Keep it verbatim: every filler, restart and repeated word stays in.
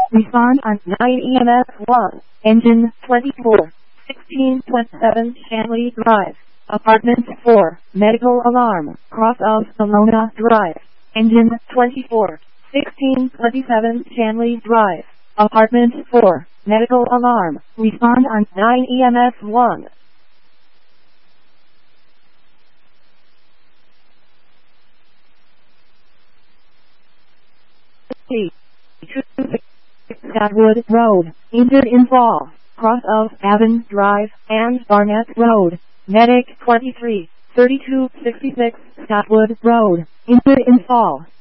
Respond on nine E M S one. Engine twenty-four. sixteen twenty-seven Shanley Drive. Apartment four. Medical alarm. Cross of Salona Drive. Engine twenty-four. sixteen twenty-seven Shanley Drive. Apartment four. Medical alarm. Respond on nine E M S one. Scotwood Road. Injured in fall. Cross of Avon Drive and Barnett Road. Medic twenty-three. thirty-two sixty-six Scotwood Road. Injured in fall.